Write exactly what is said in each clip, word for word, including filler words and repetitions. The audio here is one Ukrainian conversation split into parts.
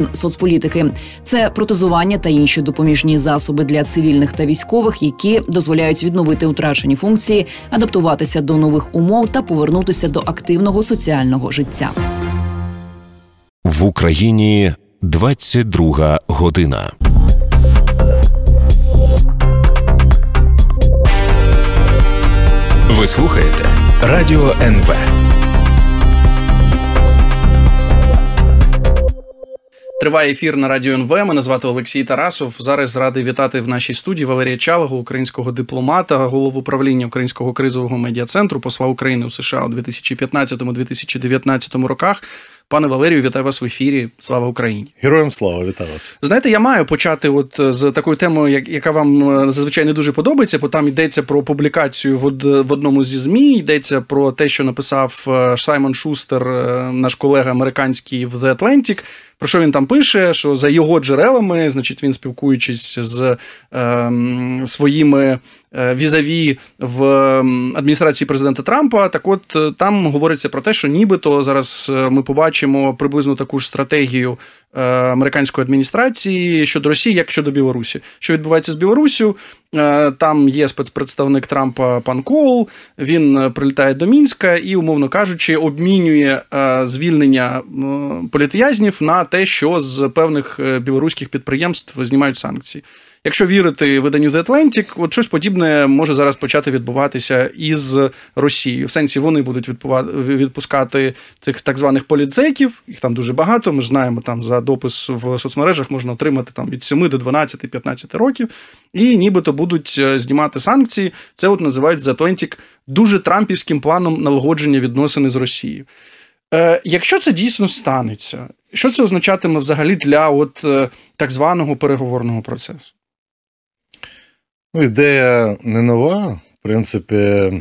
Мінсоцполітики. Це протезування та інші допоміжні засоби для цивільних та військових, які дозволяють відновити втрачені функції, адаптуватися до нових умов та повернутися до активного соціального життя. В Україні двадцять друга година. Ви слухаєте Радіо ен ве. Триває ефір на Радіо ен ве. Мене звати Олексій Тарасов. Зараз радий вітати в нашій студії Валерія Чалого, українського дипломата, голову управління Українського кризового медіа-центру, посла України у США у дві тисячі п'ятнадцятому - дві тисячі дев'ятнадцятому роках. Пане Валерію, вітаю вас в ефірі. Слава Україні! Героям слава, вітаю вас. Знаєте, я маю почати от з такою темою, яка вам зазвичай не дуже подобається, бо там йдеться про публікацію в одному зі ЗМІ, йдеться про те, що написав Саймон Шустер, наш колега американський в The Atlantic. Про що він там пише, що за його джерелами, значить, він, спілкуючись з е, своїми е, візаві в адміністрації президента Трампа, так от там говориться про те, що нібито зараз ми побачимо приблизно таку ж стратегію е, американської адміністрації щодо Росії, як щодо Білорусі. Що відбувається з Білоруссю? Е, там є спецпредставник Трампа пан Коул, він прилітає до Мінська і, умовно кажучи, обмінює е, звільнення е, політв'язнів на те, що з певних білоруських підприємств знімають санкції. Якщо вірити виданню The Atlantic, от щось подібне може зараз почати відбуватися із Росією. В сенсі вони будуть відпускати цих так званих політзеків, їх там дуже багато, ми ж знаємо, там за допис в соцмережах можна отримати там від семи до дванадцяти - п'ятнадцяти років, і нібито будуть знімати санкції. Це от називають The Atlantic дуже трампівським планом налагодження відносин з Росією. Е, якщо це дійсно станеться, що це означатиме взагалі для от так званого переговорного процесу? Ну, ідея не нова. В принципі,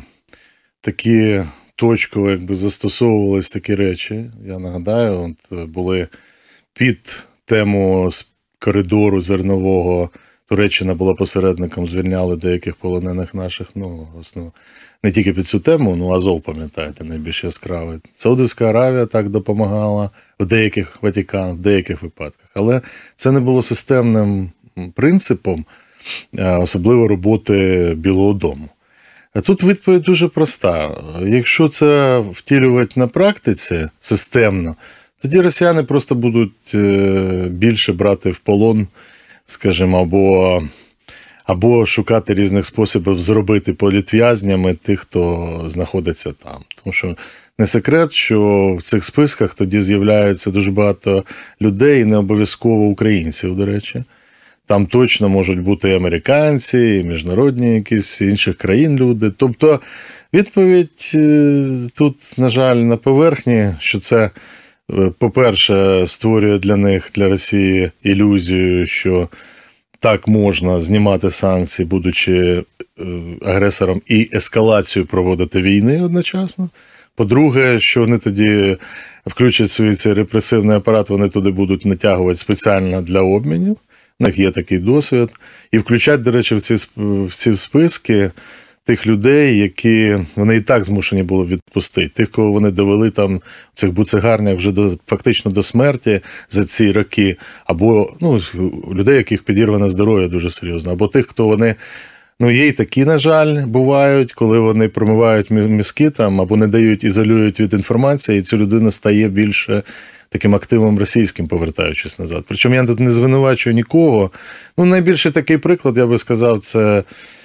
такі точково якби застосовувались такі речі. Я нагадаю, от були під тему коридору зернового. Туреччина була посередником, звільняли деяких полонених наших, ну, основно, не тільки під цю тему, ну, Азов, пам'ятаєте, найбільш яскравий. Саудівська Аравія так допомагала в деяких, Ватикан, в деяких випадках. Але це не було системним принципом, особливо роботи Білого дому. А тут відповідь дуже проста. Якщо це втілювати на практиці системно, тоді росіяни просто будуть більше брати в полон, скажімо, або, або шукати різних способів зробити політв'язнями тих, хто знаходиться там. Тому що не секрет, що в цих списках тоді з'являється дуже багато людей, не обов'язково українців, до речі. Там точно можуть бути і американці, і міжнародні якісь інших країн люди. Тобто відповідь тут, на жаль, на поверхні, що це, по-перше, створює для них, для Росії, ілюзію, що так можна знімати санкції, будучи агресором, і ескалацію проводити війни одночасно. По-друге, що вони тоді включать свій цей репресивний апарат, вони туди будуть натягувати спеціально для обмінів. У них є такий досвід. І включать, до речі, в ці, в ці списки тих людей, які вони і так змушені були відпустити. Тих, кого вони довели там в цих буцегарнях вже до, фактично до смерті за ці роки. Або ну, людей, яких підірване здоров'я дуже серйозно. Або тих, хто вони, ну є і такі, на жаль, бувають, коли вони промивають мізки там, або не дають, ізолюють від інформації, і ця людина стає більше таким активом російським, повертаючись назад. Причому я тут не звинувачую нікого. Ну, найбільший такий приклад, я би сказав, це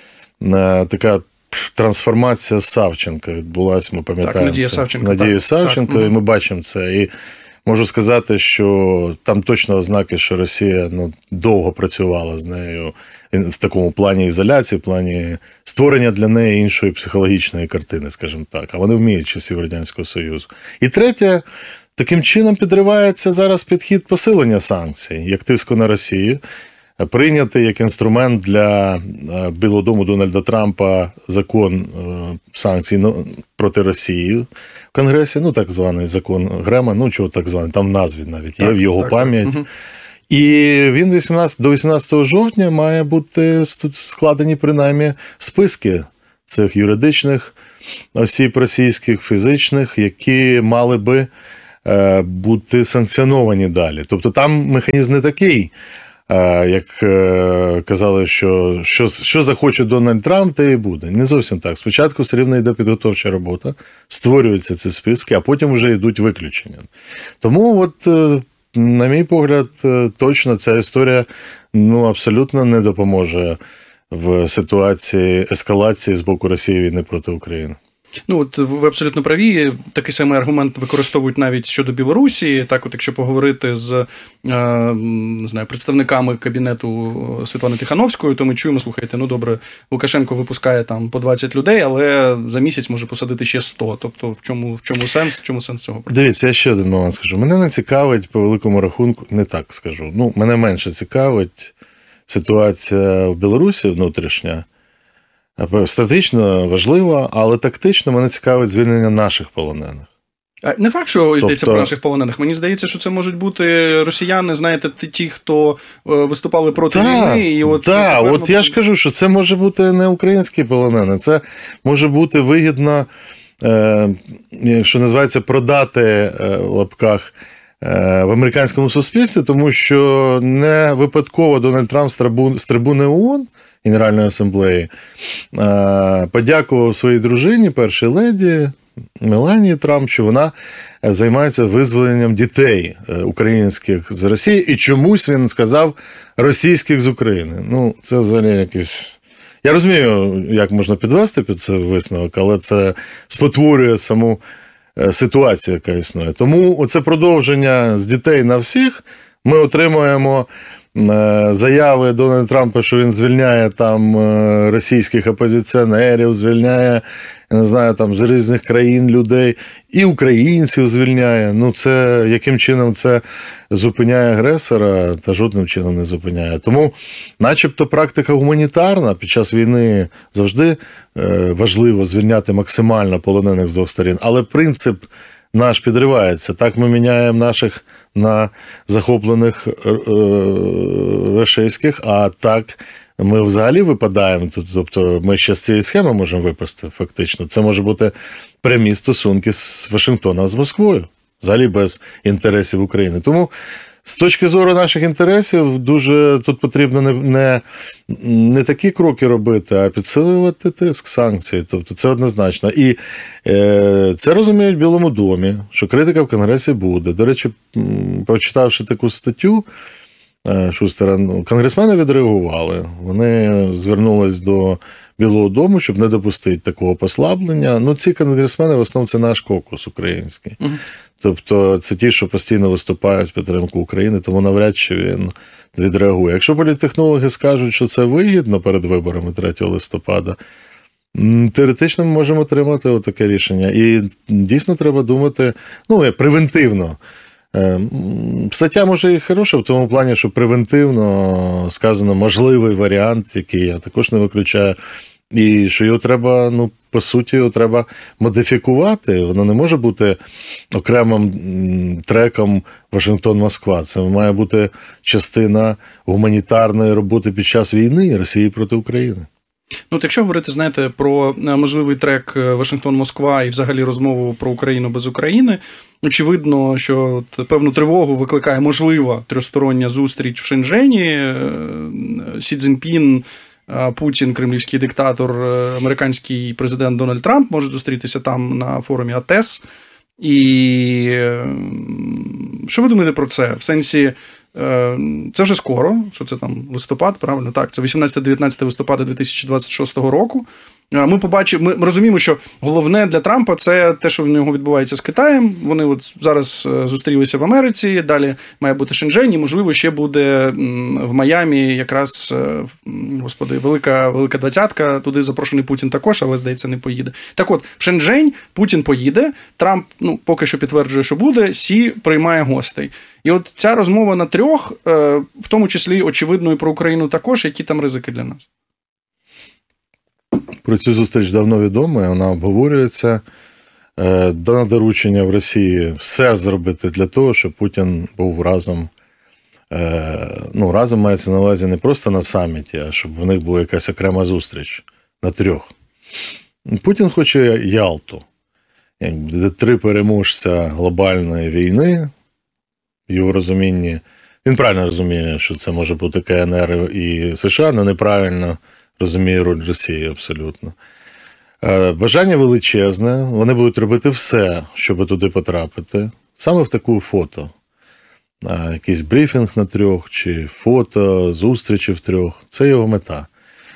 е, така трансформація Савченка відбулася, ми пам'ятаємо. Так, Надія Савченко. Надію так, Савченко, так, і ми бачимо це. І можу сказати, що там точно ознаки, що Росія ну, довго працювала з нею в такому плані ізоляції, в плані створення для неї іншої психологічної картини, скажімо так. А вони вміють часів Радянського Союзу. І третє, таким чином підривається зараз підхід посилення санкцій, як тиску на Росію. Прийнятий як інструмент для Білого дому Дональда Трампа закон санкцій проти Росії в Конгресі, ну так званий закон Грема, ну чого так званий, там в назві навіть є, так, в його так, пам'ять. Так. Угу. І він вісімнадцятого, до вісімнадцятого жовтня має бути складені принаймні списки цих юридичних осіб російських, фізичних, які мали би бути санкціоновані далі. Тобто там механізм не такий, як казали, що, що що захоче Дональд Трамп, те і буде. Не зовсім так. Спочатку все рівно йде підготовча робота, створюються ці списки, а потім вже йдуть виключення. Тому, от, на мій погляд, точно ця історія ну, абсолютно не допоможе в ситуації ескалації з боку Росії війни проти України. Ну, от ви абсолютно праві. Такий самий аргумент використовують навіть щодо Білорусі. Так, от якщо поговорити з е, не знаю, представниками кабінету Світлани Тихановської, то ми чуємо, слухайте, ну добре, Лукашенко випускає там по двадцять людей, але за місяць може посадити ще сто. Тобто в чому, в чому сенс? В чому сенс цього процесу? Дивіться, я ще один момент скажу. Мене не цікавить по великому рахунку, не так скажу. Ну, мене менше цікавить ситуація в Білорусі внутрішня. Стратегічно важливо, але тактично мене цікавить звільнення наших полонених. Не факт, що йдеться тобто... про наших полонених. Мені здається, що це можуть бути росіяни, знаєте, ті, хто виступали проти та, війни. І от, та, напевно... от я ж кажу, що це може бути не українські полонені, це може бути вигідно, е, що називається, продати е, в лапках е, в американському суспільстві, тому що не випадково Дональд Трамп з трибуни, з трибуни ООН, Генеральної асамблеї, подякував своїй дружині, першій леді Меланії Трамп, що вона займається визволенням дітей українських з Росії, і чомусь він сказав російських з України. Ну, це взагалі якийсь... Я розумію, як можна підвести під це висновок, але це спотворює саму ситуацію, яка існує. Тому оце продовження з дітей на всіх ми отримуємо заяви Дональда Трампа, що він звільняє там російських опозиціонерів, звільняє, я не знаю, там з різних країн людей, і українців звільняє. Ну, це, яким чином це зупиняє агресора, та жодним чином не зупиняє. Тому, начебто, практика гуманітарна, під час війни завжди важливо звільняти максимально полонених з двох сторін, але принцип наш підривається. Так ми міняємо наших на захоплених рашистських, а так ми взагалі випадаємо. Тобто ми ще з цієї схеми можемо випасти, фактично. Це може бути прямі стосунки з Вашингтона з Москвою, взагалі без інтересів України. Тому з точки зору наших інтересів дуже тут потрібно не, не, не такі кроки робити, а підсилювати тиск, санкції. Тобто це однозначно. І е, це розуміють в Білому домі, що критика в Конгресі буде. До речі, прочитавши таку статтю Шустера, ну, конгресмени відреагували. Вони звернулись до Білого дому, щоб не допустити такого послаблення. Ну, ці конгресмени, в основному, це наш кокус український. Угу. Тобто це ті, що постійно виступають в підтримку України, тому навряд чи він відреагує. Якщо політтехнологи скажуть, що це вигідно перед виборами третього листопада, теоретично ми можемо отримати отаке рішення. І дійсно треба думати, ну, превентивно. Стаття, може, і хороша в тому плані, що превентивно сказано можливий варіант, який я також не виключаю, і що його треба, ну, по суті, його треба модифікувати. Воно не може бути окремим треком Вашингтон-Москва. Це має бути частина гуманітарної роботи під час війни Росії проти України. Ну, от якщо говорити, знаєте, про можливий трек Вашингтон-Москва і взагалі розмову про Україну без України, очевидно, що от певну тривогу викликає можлива тристороння зустріч в Шенжені. Сі Цзіньпін, Путін, кремлівський диктатор, американський президент Дональд Трамп можуть зустрітися там на форумі АТЕС. І що ви думаєте про це? В сенсі, це вже скоро, що це там листопад, правильно? Так, це вісімнадцяте-дев'ятнадцяте листопада дві тисячі двадцять шостого року. Ми побачимо, ми розуміємо, що головне для Трампа це те, що в нього відбувається з Китаєм. Вони от зараз зустрілися в Америці, далі має бути Шенжень, і, можливо, ще буде в Майамі якраз, господи, велика, велика двадцятка, туди запрошений Путін також, але, здається, не поїде. Так от, в Шенжень Путін поїде, Трамп, ну, поки що підтверджує, що буде, Сі приймає гостей. І от ця розмова на трьох, в тому числі, очевидно, і про Україну також, які там ризики для нас? Про цю зустріч давно відомо, вона обговорюється. Дано доручення в Росії все зробити для того, щоб Путін був разом. Ну, разом мається на увазі не просто на саміті, а щоб в них була якась окрема зустріч на трьох. Путін хоче Ялту. якби, три переможця глобальної війни, в його розумінні. Він правильно розуміє, що це може бути КНР і США, але неправильно розуміє роль Росії абсолютно. Бажання величезне, вони будуть робити все, щоб туди потрапити. Саме в таку фото. Якийсь брифінг на трьох, чи фото, зустрічі в трьох. Це його мета.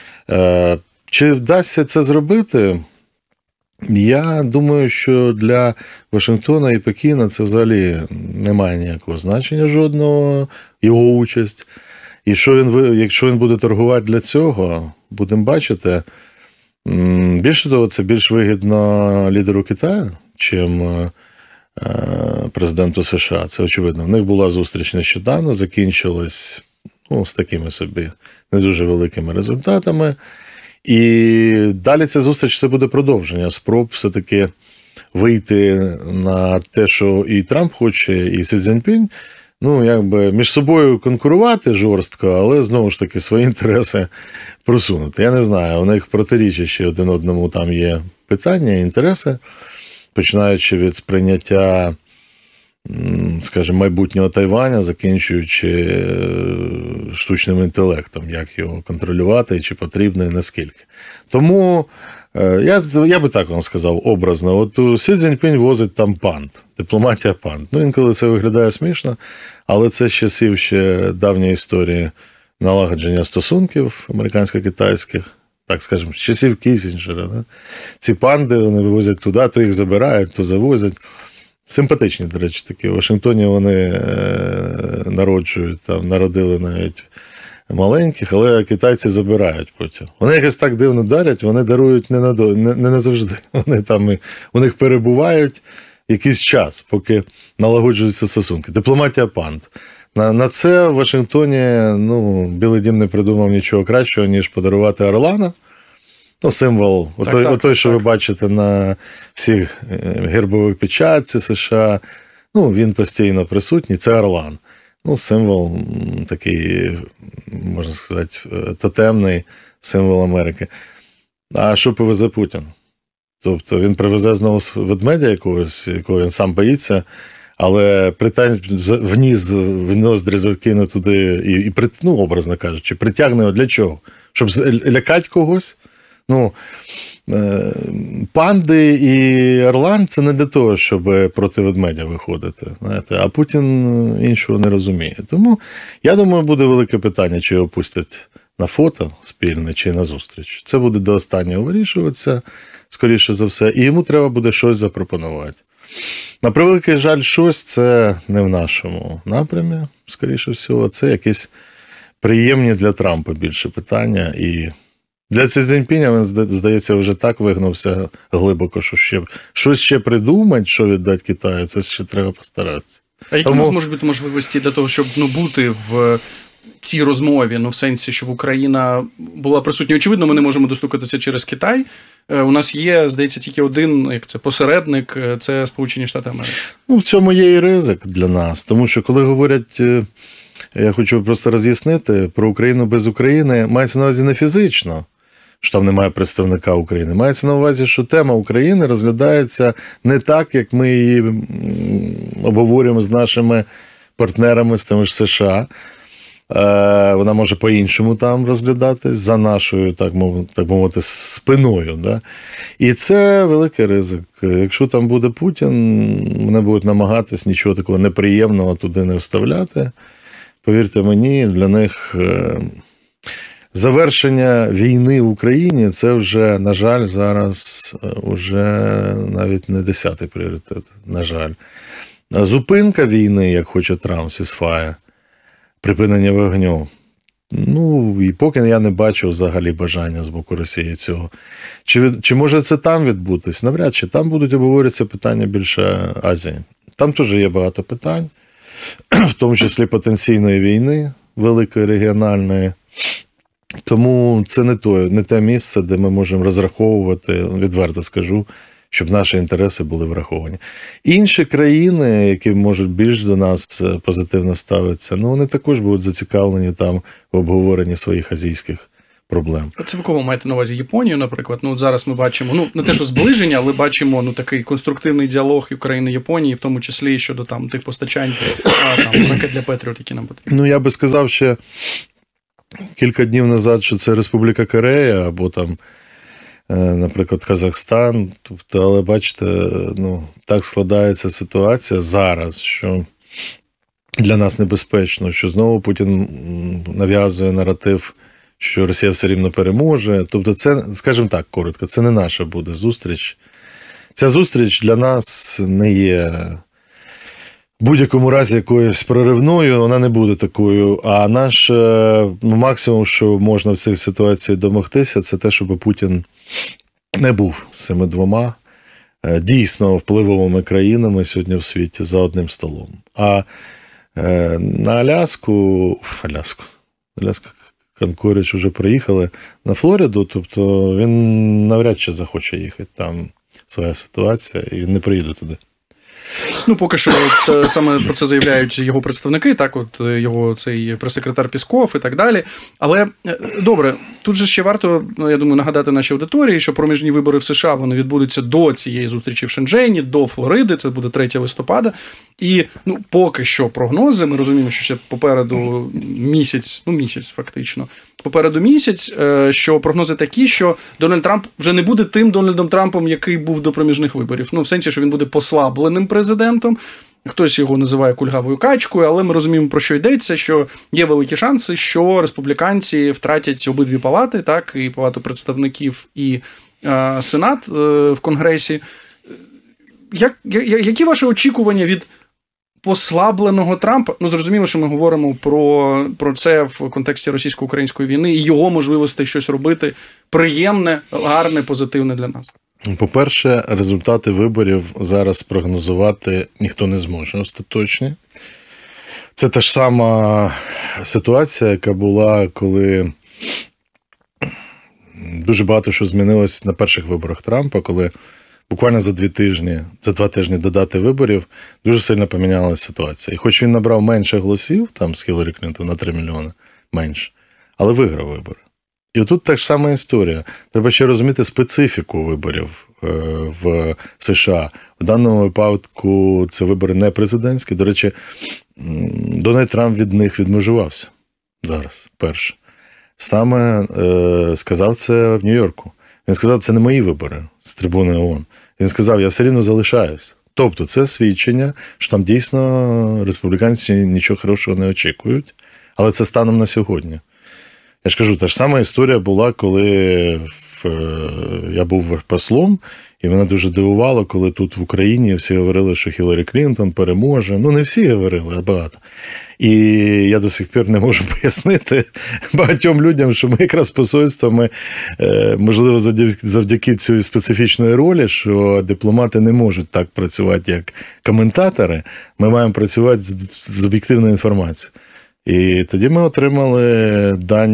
Чи вдасться це зробити? Я думаю, що для Вашингтона і Пекіна це взагалі не має ніякого значення жодного, його участь. І що він, якщо він буде торгувати для цього, будемо бачити. Більше того, це більш вигідно лідеру Китаю, чим президенту США. Це очевидно. В них була зустріч нещодавно, закінчилась ну, з такими собі не дуже великими результатами. І далі ця зустріч це буде продовження спроб все-таки вийти на те, що і Трамп хоче, і Сі Цзіньпінь, ну, якби між собою конкурувати жорстко, але, знову ж таки, свої інтереси просунути. Я не знаю, у них протирічачі один одному там є питання, інтереси, починаючи від сприйняття, скажімо, майбутнього Тайваня, закінчуючи штучним інтелектом, як його контролювати, чи потрібно, і наскільки. Тому я, я би так вам сказав, образно, от Сі Цзіньпінь возить там панд, дипломатія панд. Ну, інколи це виглядає смішно, але це з часів ще давньої історії налагодження стосунків американсько-китайських, так скажемо, з часів Кісінджера. Да? Ці панди, вони вивозять туди, то їх забирають, то завозять. Симпатичні, до речі, такі. У Вашингтоні вони народжують, там, народили навіть маленьких, але китайці забирають потім. Вони якось так дивно дарять, вони дарують не, надо, не, не назавжди. Вони там, у них перебувають якийсь час, поки налагоджуються стосунки. Дипломатія панд. На, на це в Вашингтоні ну, Білий дім не придумав нічого кращого, ніж подарувати орлана. Ну, символ, так, отой, так, отой так, що так. Ви бачите на всіх гербових печатці США, ну, він постійно присутній, це орлан. Ну, символ такий, можна сказати, тотемний символ Америки. А що повезе Путін? Тобто він привезе знову ведмедя якогось, якого він сам боїться, але притань вніс, в ноздрі закине туди і, і ну, образно кажучи, притягне його для чого? Щоб лякати когось? Ну, панди і орлан – це не для того, щоб проти ведмедя виходити. Знаєте? А Путін іншого не розуміє. Тому, я думаю, буде велике питання, чи його пустять на фото спільне, чи на зустріч. Це буде до останнього вирішуватися, скоріше за все, і йому треба буде щось запропонувати. На превеликий жаль, щось – це не в нашому напрямі, скоріше всього. Це якісь приємні для Трампа більше питання, і для Сі Цзіньпіня він, здається, вже так вигнувся глибоко, що ще, щось ще придумати, що віддати Китаю, це ще треба постаратися. А які у нас можуть бути можливості для того, щоб ну, бути в цій розмові, ну, в сенсі, щоб Україна була присутня? Очевидно, ми не можемо достукатися через Китай. У нас є, здається, тільки один, як це, посередник, це Сполучені Штати Америки. Ну, в цьому є і ризик для нас, тому що коли говорять, я хочу просто роз'яснити, про Україну без України, мається на увазі не фізично, що там немає представника України. Мається на увазі, що тема України розглядається не так, як ми її обговорюємо з нашими партнерами, з тими ж США. Вона може по-іншому там розглядатись, за нашою, так мовити, так мовити, спиною. Да? І це великий ризик. Якщо там буде Путін, вони будуть намагатись нічого такого неприємного туди не вставляти. Повірте мені, для них завершення війни в Україні – це вже, на жаль, зараз вже навіть не десятий пріоритет, на жаль. Зупинка війни, як хоче Трамп, сісфая, припинення вогню. Ну, і поки я не бачу взагалі бажання з боку Росії цього. Чи, чи може це там відбутись? Навряд чи. Там будуть обговорюватися питання більше Азії. Там теж є багато питань, в тому числі потенційної війни, великої регіональної. Тому це не те, не те місце, де ми можемо розраховувати, відверто скажу, щоб наші інтереси були враховані. Інші країни, які можуть більш до нас позитивно ставитися, ну вони також будуть зацікавлені там в обговоренні своїх азійських проблем. Це ви кого маєте на увазі? Японію, наприклад? Ну, от зараз ми бачимо, ну, не те, що зближення, але бачимо, ну, такий конструктивний діалог України і Японії, в тому числі щодо там тих постачань, а, там, ракет для Петріот, які нам потрібні. Ну, я би сказав ще кілька днів назад, що це Республіка Корея, або там, наприклад, Казахстан. Тобто, але бачите, ну, так складається ситуація зараз, що для нас небезпечно, що знову Путін нав'язує наратив, що Росія все рівно переможе. Тобто це, скажімо так, коротко, це не наша буде зустріч. Ця зустріч для нас не є в будь-якому разі якоюсь проривною, вона не буде такою. А наш ну, максимум, що можна в цій ситуації домогтися, це те, щоб Путін не був з цими двома дійсно впливовими країнами сьогодні в світі за одним столом. А на Аляску, Аляску, Аляска, Конкоріч вже приїхали на Флориду, тобто він навряд чи захоче їхати, там своя ситуація, і він не приїде туди. Ну, поки що от, саме про це заявляють його представники, так, от його цей прес-секретар Пісков і так далі. Але, добре, тут же ще варто, я думаю, нагадати нашій аудиторії, що проміжні вибори в США, вони відбудуться до цієї зустрічі в Шенджені, до Флориди, це буде третього листопада. І, ну, поки що прогнози, ми розуміємо, що ще попереду місяць, ну, місяць фактично, попереду місяць, що прогнози такі, що Дональд Трамп вже не буде тим Дональдом Трампом, який був до проміжних виборів. Ну, в сенсі, що він буде послабленим президентом. Хтось його називає кульгавою качкою, але ми розуміємо, про що йдеться, що є великі шанси, що республіканці втратять обидві палати, так, і палату представників, і е, Сенат е, в Конгресі. Як, я, які ваші очікування від послабленого Трампа? Ну, зрозуміло, що ми говоримо про, про це в контексті російсько-української війни і його можливостей щось робити приємне, гарне, позитивне для нас. По-перше, результати виборів зараз прогнозувати ніхто не зможе остаточні. Це та ж сама ситуація, яка була, коли дуже багато що змінилось на перших виборах Трампа, коли буквально за дві тижні, за два тижні до дати виборів дуже сильно помінялася ситуація. І хоч він набрав менше голосів, там з Хіларі Клінтон на три мільйони менше, але виграв вибори. І отут та ж сама історія. Треба ще розуміти специфіку виборів в США. В даному випадку це вибори не президентські. До речі, Дональд Трамп від них відмежувався зараз, перше. Саме е, сказав це в Нью-Йорку. Він сказав, це не мої вибори з трибуни ООН. Він сказав, я все рівно залишаюсь. Тобто це свідчення, що там дійсно республіканці нічого хорошого не очікують. Але це станом на сьогодні. Я ж кажу, та ж сама історія була, коли в, я був послом, і мене дуже дивувало, коли тут в Україні всі говорили, що Хіларі Клінтон переможе. Ну, не всі говорили, а багато. І я до сих пір не можу пояснити багатьом людям, що ми якраз посольствами, можливо, завдяки цій специфічної ролі, що дипломати не можуть так працювати, як коментатори, ми маємо працювати з, з об'єктивною інформацією. І тоді ми отримали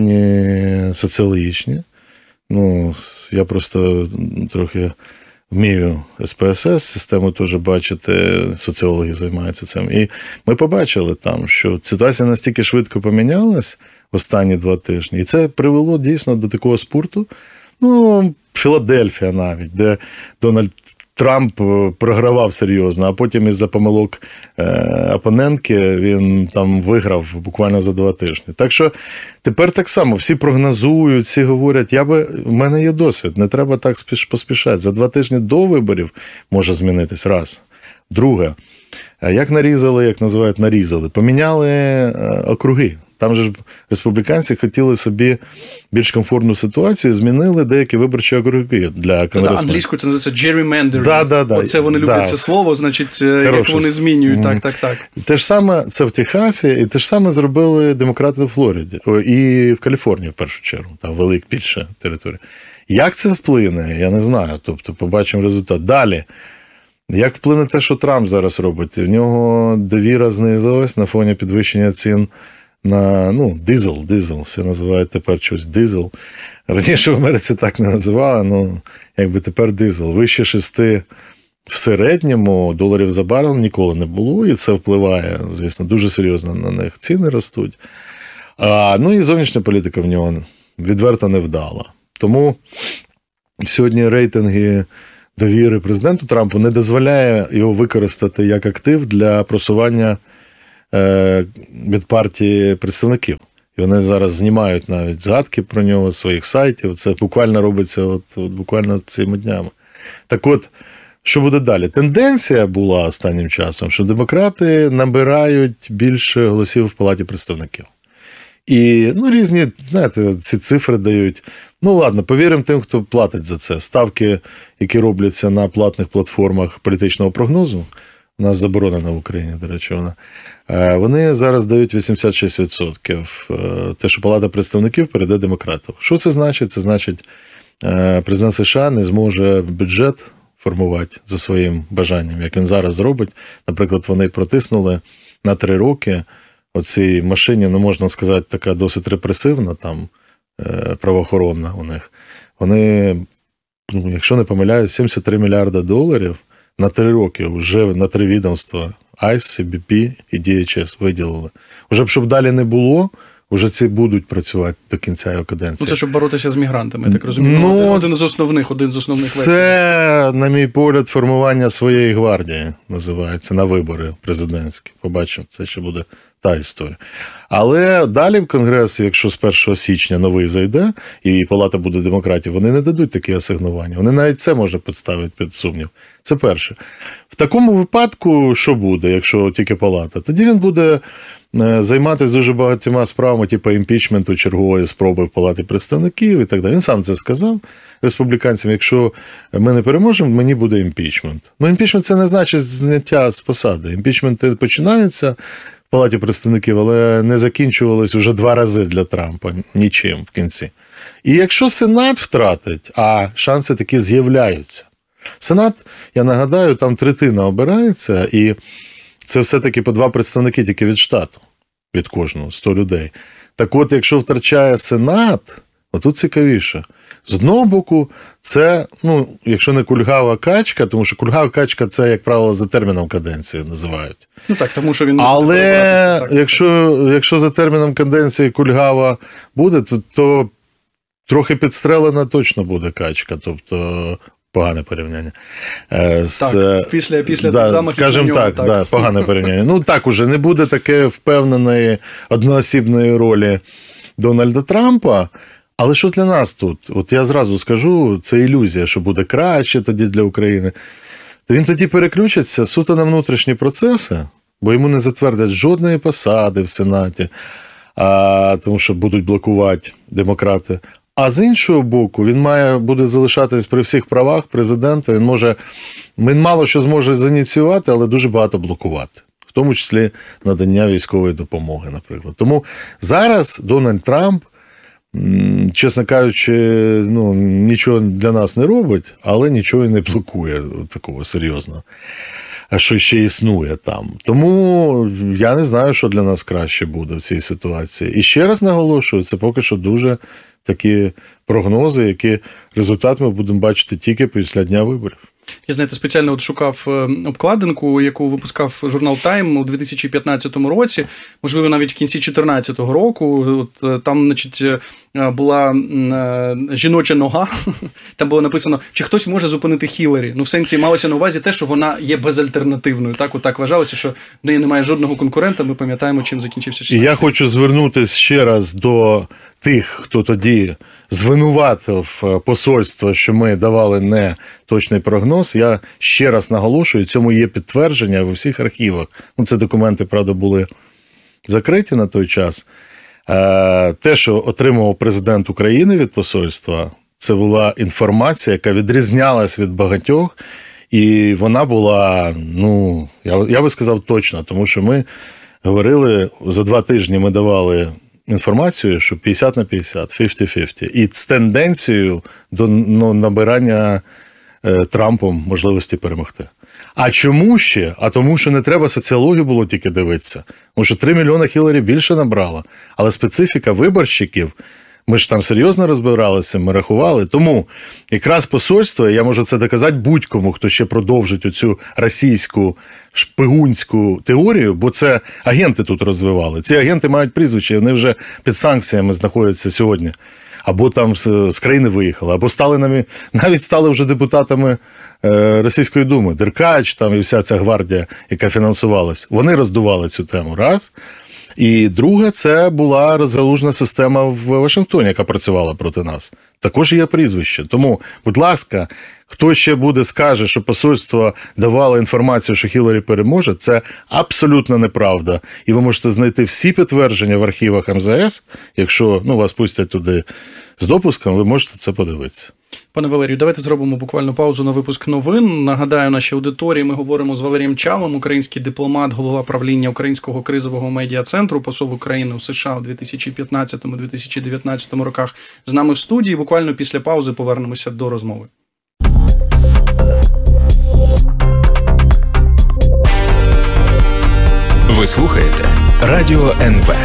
дані соціологічні. Ну, я просто трохи вмію ес пе ес ес, систему теж бачити, соціологи займаються цим. І ми побачили там, що ситуація настільки швидко помінялась останні два тижні. І це привело дійсно до такого спорту. Ну, Філадельфія навіть, де Дональд Трамп програвав серйозно, а потім із-за помилок е, опонентки він там виграв буквально за два тижні. Так що тепер так само, всі прогнозують, всі говорять, я би, в мене є досвід, не треба так спіш, поспішати. За два тижні до виборів може змінитись, раз. Друге, як нарізали, як називають нарізали, поміняли е, округи. Там же республіканці хотіли собі більш комфортну ситуацію, змінили деякі виборчі округи для конгресменів. Англійською це називається gerrymandering. Да, да, да. Оце вони люблять да. це слово, значить, Хороше. Як вони змінюють. Mm. Так, так, так. Те ж саме, це в Техасі, і те ж саме зробили демократи в Флориді. І в Каліфорнії, в першу чергу. Там велика, більша територія. Як це вплине, я не знаю. Тобто, побачимо результат. Далі. Як вплине те, що Трамп зараз робить? У нього довіра знизилась на фоні підвищення цін на, ну, дизель, дизель, все називають тепер щось дизель. Раніше в Америці так не називали, ну, якби тепер дизель. Вище шести в середньому доларів за барел ніколи не було, і це впливає, звісно, дуже серйозно на них. Ціни ростуть. А, ну і зовнішня політика в нього відверто невдала. Тому сьогодні рейтинги довіри президенту Трампу не дозволяє його використати як актив для просування е, від партії представників. І вони зараз знімають навіть згадки про нього з своїх сайтів. Це буквально робиться от, от буквально цими днями. Так от, що буде далі? Тенденція була останнім часом, що демократи набирають більше голосів в Палаті представників. І, ну, різні, знаєте, ці цифри дають. Ну, ладно, повіримо тим, хто платить за це. Ставки, які робляться на платних платформах політичного прогнозу, у нас заборонена в Україні, до речі, вона, вони зараз дають вісімдесят шість відсотків. Те, що Палата представників перейде демократам. Що це значить? Це значить, президент США не зможе бюджет формувати за своїм бажанням, як він зараз зробить. Наприклад, вони протиснули на три роки оцій машині, ну, можна сказати, така досить репресивна, там, правоохоронна у них. Вони, ну, якщо не помиляюсь, сімдесят три мільярда доларів на три роки вже на три відомства айс, сі бі пі і ді ейч ес виділили. Уже б, щоб далі не було, вже ці будуть працювати до кінця його каденції. Ну, це щоб боротися з мігрантами, я так розумію. Ну, один з основних, один з основних це, векторів. На мій погляд, формування своєї гвардії називається на вибори президентські. Побачимо, це ще буде та історія. Але далі в Конгрес, якщо з першого січня новий зайде, і Палата буде демократів, вони не дадуть такі асигнування. Вони навіть це можуть підставити під сумнів. Це перше. В такому випадку, що буде, якщо тільки Палата? Тоді він буде займатися дуже багатьма справами, типу імпічменту, чергової спроби в Палаті представників і так далі. Він сам це сказав республіканцям, якщо ми не переможемо, мені буде імпічмент. Ну, імпічмент – це не значить зняття з посади. Імпічменти починаються в Палаті представників, але не закінчувалися вже два рази для Трампа нічим в кінці. І якщо Сенат втратить, а шанси такі з'являються. Сенат, я нагадаю, там третина обирається, і це все-таки по два представники тільки від штату, від кожного, сто людей. Так от, якщо втрачає Сенат, отут цікавіше. З одного боку, це, ну, якщо не кульгава качка, тому що кульгава качка – це, як правило, за терміном каденції називають. Ну так, тому що він... Але якщо, якщо за терміном каденції кульгава буде, то, то трохи підстрелена точно буде качка, тобто... Погане порівняння. З, так, після, після да, замахів скажімо на нього, так, так. Да, погане порівняння. Ну так уже, не буде таке впевненої одноосібної ролі Дональда Трампа, але що для нас тут? От я зразу скажу, це ілюзія, що буде краще тоді для України. То він тоді переключиться суто на внутрішні процеси, бо йому не затвердять жодної посади в Сенаті, а, тому що будуть блокувати демократи. А з іншого боку, він має буде залишатись при всіх правах президента. Він може, він мало що зможе зініціювати, але дуже багато блокувати. В тому числі надання військової допомоги, наприклад. Тому зараз Дональд Трамп, чесно кажучи, ну, нічого для нас не робить, але нічого і не блокує такого серйозного, що ще існує там. Тому я не знаю, що для нас краще буде в цій ситуації. І ще раз наголошую, це поки що дуже такі прогнози, які результат ми будемо бачити тільки після дня виборів. Я, знаєте, спеціально от шукав обкладинку, яку випускав журнал Time у дві тисячі п'ятнадцятому році, можливо, навіть в кінці дві тисячі чотирнадцятого року. От, там, значить, була жіноча нога, там було написано, чи хтось може зупинити Хіларі. Ну, в сенсі малося на увазі те, що вона є безальтернативною. Так, отак вважалося, що в неї немає жодного конкурента, ми пам'ятаємо, чим закінчився. І я хочу звернутися ще раз до тих, хто тоді звинуватив посольство, що ми давали не точний прогноз. Я ще раз наголошую, цьому є підтвердження в усіх архівах. Ну, це документи, правда, були закриті на той час. Те, що отримував президент України від посольства, це була інформація, яка відрізнялась від багатьох, і вона була, ну, я, я би сказав точно, тому що ми говорили, за два тижні ми давали інформацію, що п'ятдесят на п'ятдесят, п'ятдесят на п'ятдесят. І з тенденцією до ну, набирання е, Трампом можливості перемогти. А чому ще? А тому, що не треба соціологію було тільки дивитися. Тому що три мільйони Хіларі більше набрала. Але специфіка виборщиків, ми ж там серйозно розбиралися, ми рахували. Тому якраз посольство, я можу це доказати будь-кому, хто ще продовжить оцю російську шпигунську теорію, бо це агенти тут розвивали. Ці агенти мають прізвище, вони вже під санкціями знаходяться сьогодні. або там з, з країни виїхали, або стали нами, навіть стали вже депутатами е, Російської Думи. Деркач там і вся ця гвардія, яка фінансувалась. Вони роздували цю тему. Раз. І друге, це була розгалужена система в Вашингтоні, яка працювала проти нас. Також є прізвище. Тому, будь ласка, хто ще буде скаже, що посольство давало інформацію, що Хіларі переможе, це абсолютно неправда. І ви можете знайти всі підтвердження в архівах ем зе ес, якщо ну, вас пустять туди з допуском, ви можете це подивитися. Пане Валерію, давайте зробимо буквально паузу на випуск новин. Нагадаю, нашій аудиторії ми говоримо з Валерієм Чалом, український дипломат, голова правління Українського кризового медіа-центру, посол України у США у дві тисячі п'ятнадцятому - дві тисячі дев'ятнадцятому роках. З нами в студії. Буквально після паузи повернемося до розмови. Ви слухаєте Радіо ен ве.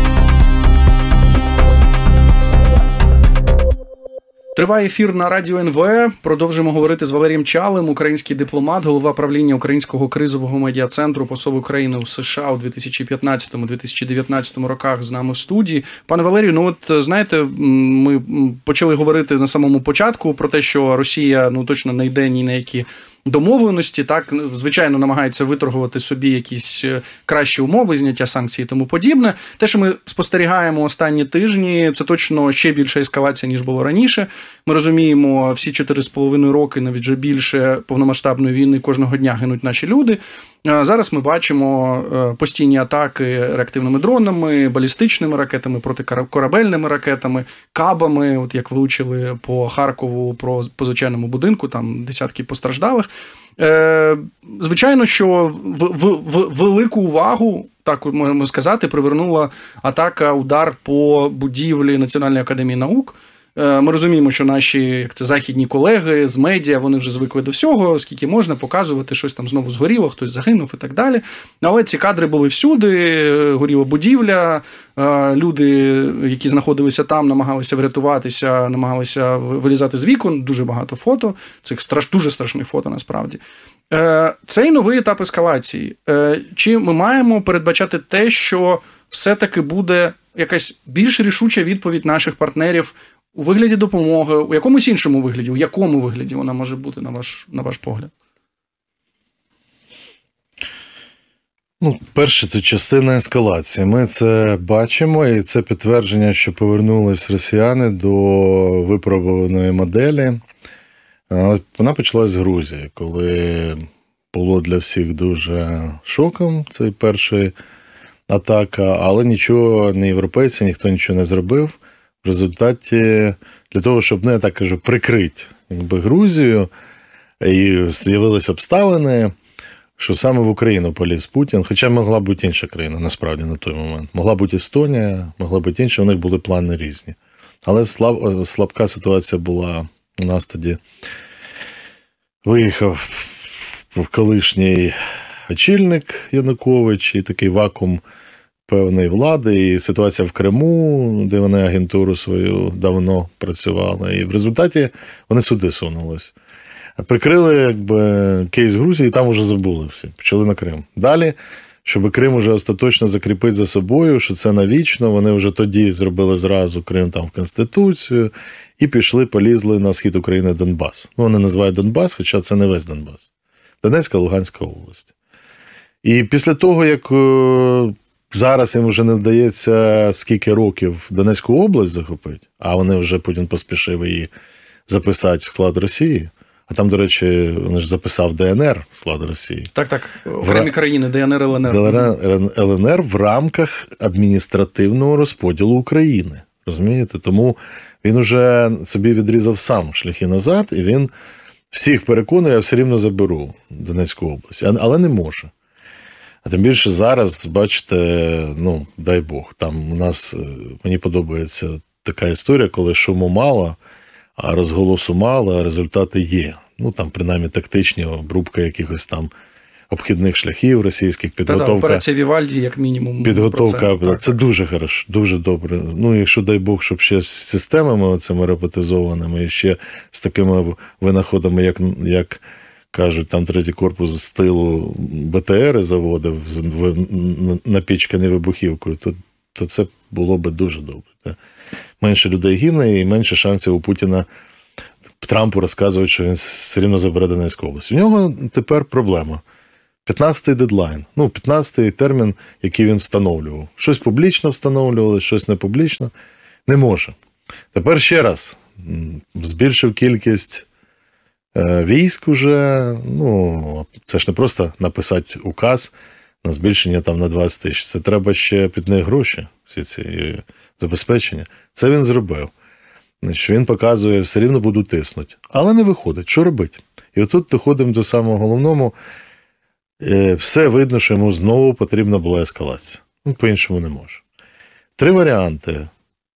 Триває ефір на Радіо ен ве. Продовжуємо говорити з Валерієм Чалим, український дипломат, голова правління Українського кризового медіа-центру, посол України у США у дві тисячі п'ятнадцятому - дві тисячі дев'ятнадцятому роках з нами в студії. Пане Валерію, ну от знаєте, ми почали говорити на самому початку про те, що Росія ну точно не йде ні на які домовленості, так, звичайно, намагається виторгувати собі якісь кращі умови, зняття санкцій і тому подібне. Те, що ми спостерігаємо останні тижні, це точно ще більша ескалація, ніж було раніше. Ми розуміємо, всі чотири з половиною роки, навіть вже більше повномасштабної війни, кожного дня гинуть наші люди. Зараз ми бачимо постійні атаки реактивними дронами, балістичними ракетами, протикорабельними ракетами, кабами, от як влучили по Харкову, по звичайному будинку, там десятки постраждалих. Звичайно, що в, в, в велику увагу, так можемо сказати, привернула атака, удар по будівлі Національної академії наук. Ми розуміємо, що наші як це, західні колеги з медіа, вони вже звикли до всього, скільки можна показувати, щось там знову згоріло, хтось загинув і так далі. Але ці кадри були всюди, горіла будівля, люди, які знаходилися там, намагалися врятуватися, намагалися вилізати з вікон, дуже багато фото, цих страш, дуже страшних фото насправді. Цей новий етап ескалації. Чи ми маємо передбачати те, що все-таки буде якась більш рішуча відповідь наших партнерів у вигляді допомоги, у якомусь іншому вигляді, у якому вигляді вона може бути, на ваш, на ваш погляд? Ну, перше, це частина ескалації. Ми це бачимо, і це підтвердження, що повернулись росіяни до випробуваної моделі. Вона почалась з Грузії, коли було для всіх дуже шоком цей перший атака, але нічого, ні європейці, ніхто нічого не зробив. В результаті для того, щоб, ну, я так кажу, прикрити якби, Грузію, і з'явились обставини, що саме в Україну поліз Путін, хоча могла бути інша країна, насправді, на той момент. Могла бути Естонія, могла бути інша, у них були плани різні. Але слаб, слабка ситуація була у нас тоді. Виїхав колишній очільник Янукович і такий вакуум певної влади, і ситуація в Криму, де вони агентуру свою давно працювали. І в результаті вони сюди сунулись. Прикрили якби, кейс Грузії, і там вже забули всі. Почали на Крим. Далі, щоб Крим уже остаточно закріпити за собою, що це навічно, вони вже тоді зробили зразу Крим там в Конституцію, і пішли, полізли на схід України Донбас. Ну, вони називають Донбас, хоча це не весь Донбас. Донецька, Луганська область. І після того, як зараз їм вже не вдається скільки років Донецьку область захопити, а вони вже Путін поспішив її записати в склад Росії. А там, до речі, він ж записав Де ен ер в склад Росії. Так, так. Окремі країни, Де ен ер, ел ен ер. ел ен ер в рамках адміністративного розподілу України. Розумієте? Тому він уже собі відрізав сам шляхи назад, і він всіх переконує, я все рівно заберу Донецьку область. Але не може. А тим більше зараз, бачите, ну, дай Бог, там у нас, мені подобається така історія, коли шуму мало, а розголосу мало, а результати є. Ну, там, принаймні, тактичні обрубка якихось там обхідних шляхів російських, підготовка. Та-да, операція Вівальді, як мінімум. Підготовка, це. це дуже хорошо, дуже добре. Ну, якщо, дай Бог, щоб ще з системами цими роботизованими, і ще з такими винаходами, як, як кажуть, там третій корпус з тилу Бе Те Ери заводив, напічканий вибухівкою, то, то це було би дуже добре. менше людей гине і менше шансів у Путіна Трампу розказують, що він все рівно забере Донецьку область. У нього тепер проблема. п'ятнадцятий дедлайн. Ну, п'ятнадцятий термін, який він встановлював. Щось публічно встановлювали, щось не публічно. Не може. Тепер ще раз. Збільшив кількість військ уже. Ну, це ж не просто написати указ на збільшення там на двадцять тисяч. Це треба ще під них гроші, всі ці забезпечення. Це він зробив. Значить, він показує, все рівно будуть тиснути. Але не виходить. Що робити? І отут доходимо до самого головного. Все видно, що йому знову потрібна була ескалація. Ну, по-іншому не може. Три варіанти.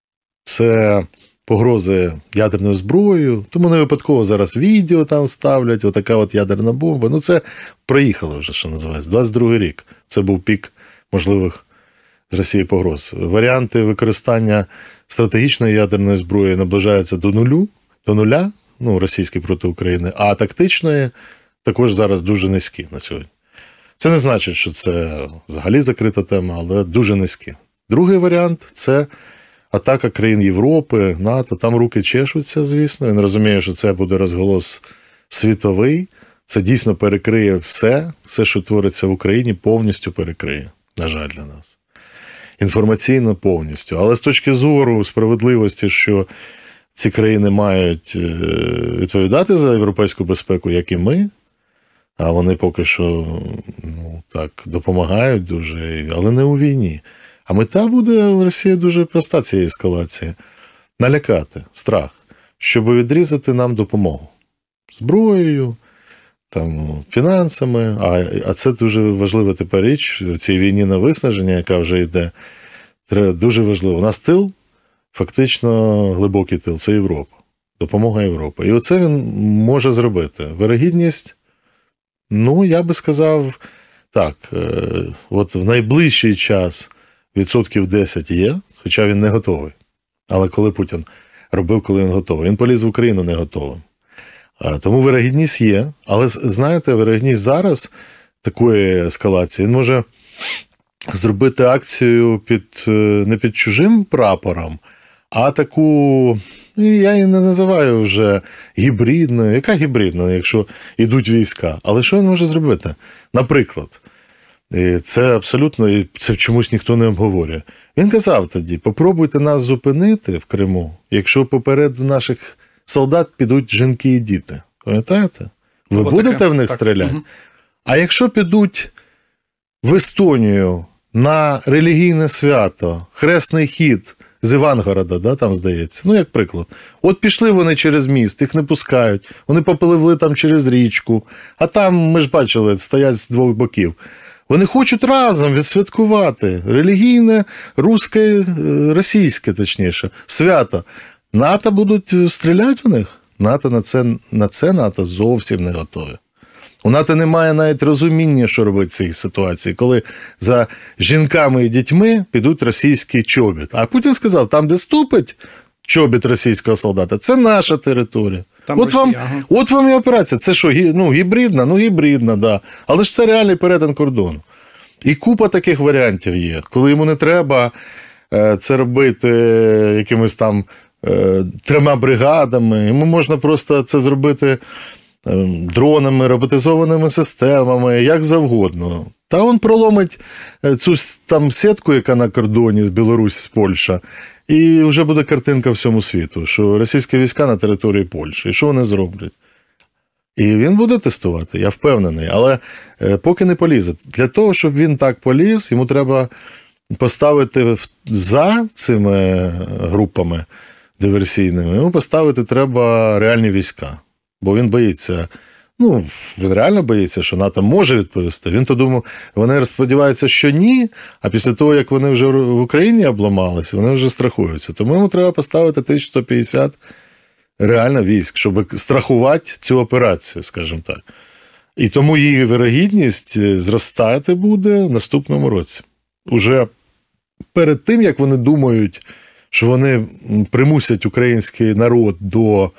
Це погрози ядерною зброєю, тому не випадково зараз відео там ставлять, отака от ядерна бомба. Ну, це проїхало вже, що називається. двадцять другий рік. Це був пік можливих з Росії погроз. Варіанти використання стратегічної ядерної зброї наближаються до нулю, до нуля, ну, російські проти України, а тактичної також зараз дуже низькі на сьогодні. Це не значить, що це взагалі закрита тема, але дуже низькі. Другий варіант – це атака країн Європи, НАТО. Там руки чешуться, звісно. Він розуміє, що це буде розголос світовий. Це дійсно перекриє все, все, що твориться в Україні, повністю перекриє, на жаль, для нас. Інформаційно повністю. Але з точки зору справедливості, що ці країни мають відповідати за європейську безпеку, як і ми, а вони поки що, ну, так, допомагають дуже, але не у війні. А мета буде в Росії дуже проста цієї ескалації. Налякати, страх, щоб відрізати нам допомогу. Зброєю, там, фінансами, а, а це дуже важлива тепер річ в цій війні на виснаження, яка вже йде. Це дуже важливо. У нас тил, фактично глибокий тил, це Європа. Допомога Європи. І оце він може зробити. Вирогідність, ну, я би сказав, так, от в найближчий час відсотків десять є, хоча він не готовий. Але коли Путін робив, коли він готовий? Він поліз в Україну не готовим. Тому вирогідність є. Але, знаєте, вирогідність зараз такої ескалації, він може зробити акцію під, не під чужим прапором, а таку, я її не називаю вже гібридною. Яка гібридна, якщо йдуть війська? Але що він може зробити? Наприклад, і це абсолютно, і це чомусь ніхто не обговорює. Він казав тоді, попробуйте нас зупинити в Криму, якщо попереду наших солдат підуть жінки і діти. Пам'ятаєте? Ви О, будете таке. в них так. стріляти? Угу. А якщо підуть в Естонію на релігійне свято, хресний хід з Івангорода, да, там, здається, ну, як приклад. От пішли вони через міст, їх не пускають, вони попливли там через річку, а там, ми ж бачили, стоять з двох боків. Вони хочуть разом відсвяткувати релігійне, русське, російське, точніше, свято. НАТО будуть стріляти в них? НАТО на це, на це НАТО зовсім не готові. У НАТО немає навіть розуміння, що робити в цій ситуації, коли за жінками і дітьми підуть російський чобіт. А Путін сказав, там, де ступить чобіт російського солдата, це наша територія. Там от, вам, ага. от вам і операція. Це що, ну, гібридна? Ну, гібридна, да. Але ж це реальний перетин кордону. І купа таких варіантів є. Коли йому не треба це робити якимось там трьома бригадами, йому можна просто це зробити дронами, роботизованими системами, як завгодно. Та він проломить цю там сітку, яка на кордоні з Білорусі, з Польща, і вже буде картинка всьому світу, що російські війська на території Польщі. І що вони зроблять? І він буде тестувати, я впевнений. Але поки не полізе. Для того, щоб він так поліз, йому треба поставити за цими групами диверсійними, йому поставити треба реальні війська. Бо він боїться, ну, він реально боїться, що НАТО може відповісти. Він то думав, вони сподіваються, що ні, а після того, як вони вже в Україні обламалися, вони вже страхуються. Тому йому треба поставити тисячу сто п'ятдесят реально військ, щоб страхувати цю операцію, скажімо так. І тому її вирогідність зростати буде в наступному році. Уже перед тим, як вони думають, що вони примусять український народ до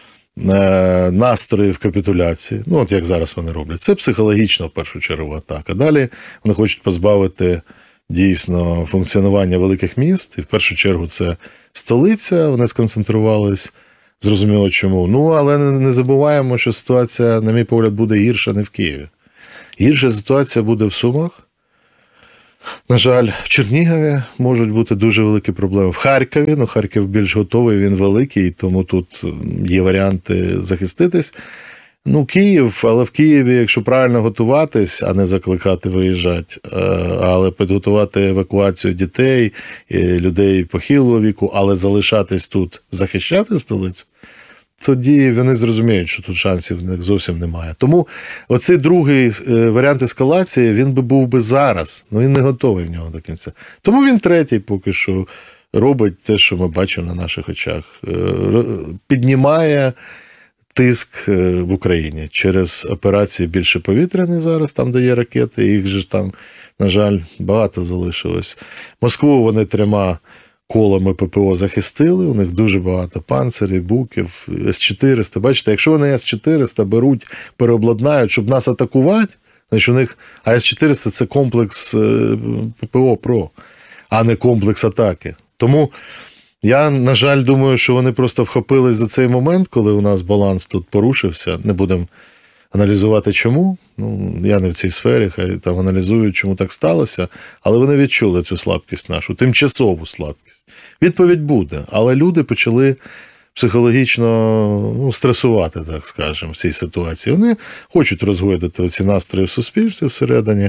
настроїв капітуляції, ну, от як зараз вони роблять, це психологічно, в першу чергу, атака. Далі вони хочуть позбавити дійсно функціонування великих міст. І в першу чергу це столиця, вони сконцентрувались, зрозуміло чому. Ну, але не забуваємо, що ситуація, на мій погляд, буде гірша не в Києві. Гірша ситуація буде в Сумах. На жаль, в Чернігові можуть бути дуже великі проблеми. В Харкові, ну Харків більш готовий, він великий, тому тут є варіанти захиститись. Ну, Київ, але в Києві, якщо правильно готуватись, а не закликати виїжджати, але підготувати евакуацію дітей, людей похилого віку, але залишатись тут, захищати столицю, тоді вони зрозуміють, що тут шансів в них зовсім немає. Тому оцей другий варіант ескалації, він би був би зараз, але він не готовий в нього до кінця. Тому він третій поки що робить те, що ми бачимо на наших очах. Піднімає тиск в Україні через операції більше повітряні зараз, там, де є ракети, їх же там, на жаль, багато залишилось. Москву вони трьома колами ППО захистили, у них дуже багато панцирів, буків, С чотириста. Бачите, якщо вони С чотириста беруть, переобладнають, щоб нас атакувати, значить у них, а С чотириста – це комплекс ППО ПРО, а не комплекс атаки. Тому я, на жаль, думаю, що вони просто вхопились за цей момент, коли у нас баланс тут порушився. Не будемо аналізувати чому. Ну, я не в цій сфері, хай там аналізують, чому так сталося. Але вони відчули цю слабкість нашу, тимчасову слабкість. Відповідь буде, але люди почали психологічно ну, стресувати, так скажемо, в цій ситуації. Вони хочуть розгойдати оці настрої в суспільстві всередині.